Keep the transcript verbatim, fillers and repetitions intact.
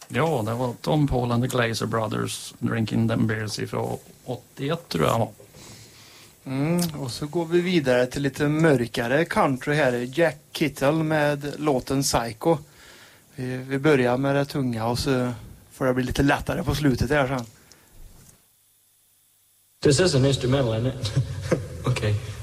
Ja, det var Tom Paul and the Glazer Brothers, Drinking Them Beers ifrån åttioett tror jag. Mm, och så går vi vidare till lite mörkare country här. Jack Kittle med låten Psycho. Vi, vi börjar med det tunga och så får det bli lite lättare på slutet här sen. This is an instrumental, isn't it? Okay.